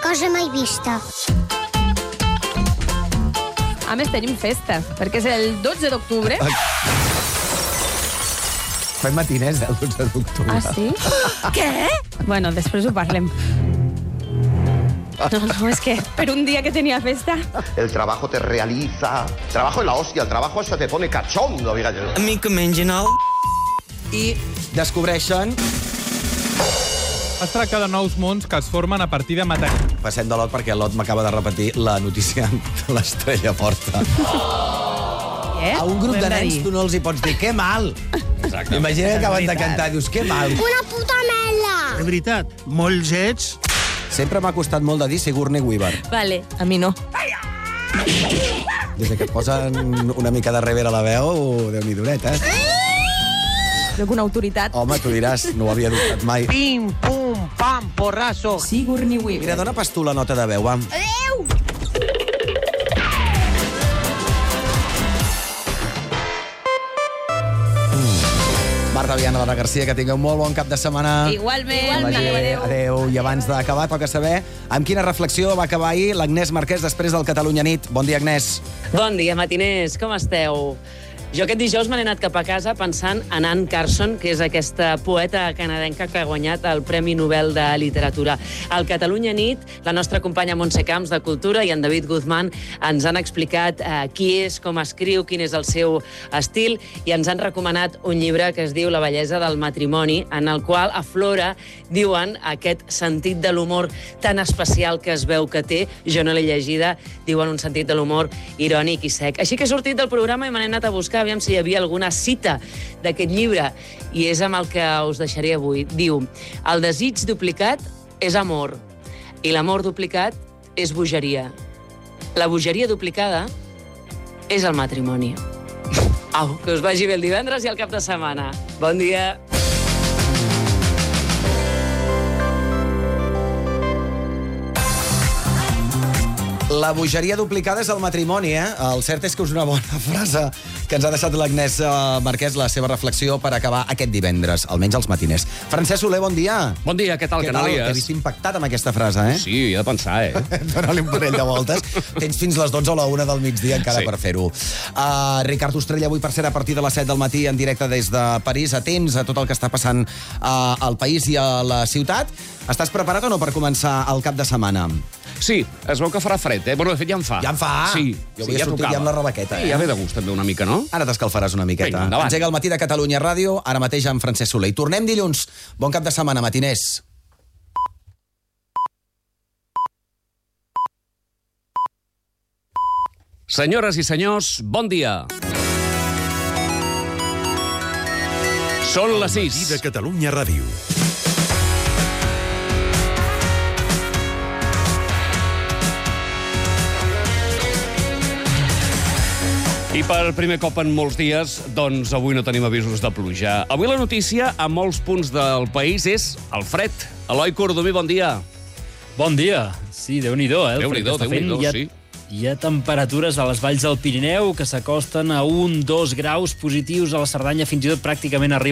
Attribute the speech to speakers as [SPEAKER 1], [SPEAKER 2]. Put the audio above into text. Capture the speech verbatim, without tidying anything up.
[SPEAKER 1] cosa mai vista.
[SPEAKER 2] A més, tenim festa, perquè és el dotze d'octubre.
[SPEAKER 3] Fem matiners el dotze d'octubre.
[SPEAKER 2] Ah, sí?
[SPEAKER 1] Què?
[SPEAKER 2] Bueno, després ho parlem. No, no, és que per un dia que tenia festa...
[SPEAKER 4] El trabajo te realiza. Trabajo en la hostia, el trabajo hasta te pone cachondo, diga yo.
[SPEAKER 5] A mi que mengen el...
[SPEAKER 3] I descobreixen...
[SPEAKER 6] Es tracta de nous mons que es formen a partir de matèria.
[SPEAKER 3] Passem de l'Ot perquè l'Ot m'acaba de repetir la notícia de l'Estrella Porta.
[SPEAKER 2] Eh?
[SPEAKER 3] A un grup de nens tu no els hi pots dir que mal.
[SPEAKER 6] Exacte.
[SPEAKER 3] Imagina que acaben de cantar, dius que mal.
[SPEAKER 1] Una puta merda!
[SPEAKER 7] De veritat, molts ets...
[SPEAKER 3] Sempre m'ha costat molt de dir Sigourney Weaver.
[SPEAKER 2] Vale, a mi no.
[SPEAKER 3] Des que et posen una mica de rever a la veu, Déu-n'hi-do, eh?
[SPEAKER 2] Soc una autoritat.
[SPEAKER 3] Home, tu diràs, no ho havia dubtat mai.
[SPEAKER 5] Pim, pum, pam, porrasso.
[SPEAKER 2] Sigourney Weaver.
[SPEAKER 3] Mira, dona pas tu la nota de veu, va.
[SPEAKER 1] Adéu!
[SPEAKER 3] Marta Viana, Lara Garcia, que tingueu molt bon cap de setmana.
[SPEAKER 2] Igualment.
[SPEAKER 3] Adéu. Adéu. I abans d'acabar, toca saber amb quina reflexió va acabar ahir l'Agnès Marquès després del Catalunya Nit. Bon dia, Agnès.
[SPEAKER 8] Bon dia, matiners. Com esteu? Jo aquest dijous me n'he anat cap a casa pensant en Anne Carson, que és aquesta poeta canadenca que ha guanyat el Premi Nobel de Literatura. Al Catalunya Nit, la nostra companya Montse Camps de Cultura i en David Guzmán ens han explicat eh, qui és, com escriu, quin és el seu estil, i ens han recomanat un llibre que es diu La bellesa del matrimoni, en el qual aflora, diuen, aquest sentit de l'humor tan especial que es veu que té. Jo no l'he llegida, diuen un sentit de l'humor irònic i sec. Així que he sortit del programa i me n'he anat a buscar aviam si hi havia alguna cita d'aquest llibre, i és amb el que us deixaré avui. Diu: el desig duplicat és amor, i l'amor duplicat és bogeria. La bogeria duplicada és el matrimoni. Au, que us vagi bé el divendres i el cap de setmana. Bon dia!
[SPEAKER 3] La bogeria duplicada és el matrimoni, eh? El cert és que és una bona frase que ens ha deixat l'Agnès Marquès, la seva reflexió per acabar aquest divendres, almenys els matiners. Francesc Soler, bon dia.
[SPEAKER 9] Bon dia, què tal,
[SPEAKER 3] Què tal?
[SPEAKER 9] Canàlies?
[SPEAKER 3] T'he vist impactat amb aquesta frase, eh?
[SPEAKER 9] Sí, he de pensar, eh?
[SPEAKER 3] Dóna-li un parell de voltes. Tens fins les dotze o la una del migdia encara
[SPEAKER 9] Sí.
[SPEAKER 3] per fer-ho. Uh, Ricard Ostrella, avui per ser a partir de les set del matí en directe des de París. Atents a tot el que està passant uh, al país i a la ciutat. Estàs preparat o no per començar el cap de setmana?
[SPEAKER 9] Sí, es veu que farà fred, eh? Bueno, de fet, ja en fa.
[SPEAKER 3] Ja en fa?
[SPEAKER 9] Sí,
[SPEAKER 3] Jo
[SPEAKER 9] sí,
[SPEAKER 3] vull
[SPEAKER 9] ja
[SPEAKER 3] sortir
[SPEAKER 9] tocava.
[SPEAKER 3] ja amb la rebequeta,
[SPEAKER 9] Sí,
[SPEAKER 3] eh?
[SPEAKER 9] ja ve de gust, també, una mica, no?
[SPEAKER 3] Ara t'escalfaràs una miqueta.
[SPEAKER 9] Vinga, endavant.
[SPEAKER 3] Engega el matí de Catalunya Ràdio, ara mateix amb Francesc Soler. I tornem dilluns. Bon cap de setmana, matiners.
[SPEAKER 9] Senyores i senyors, bon dia. Són les sis.
[SPEAKER 10] Matí de Catalunya Ràdio.
[SPEAKER 9] I per primer cop en molts dies, doncs avui no tenim avisos de pluja. Avui la notícia a molts punts del país és el fred. Eloi Cordomí, bon dia.
[SPEAKER 11] Bon dia. Sí, Déu-n'hi-do, eh? el fred
[SPEAKER 9] Déu-n'hi-do,
[SPEAKER 11] que està fent.
[SPEAKER 9] Déu-n'hi-do,
[SPEAKER 11] Hi ha-
[SPEAKER 9] sí.
[SPEAKER 11] Hi ha temperatures a les valls del Pirineu que s'acosten a un, dos graus positius a la Cerdanya, fins i tot pràcticament arriba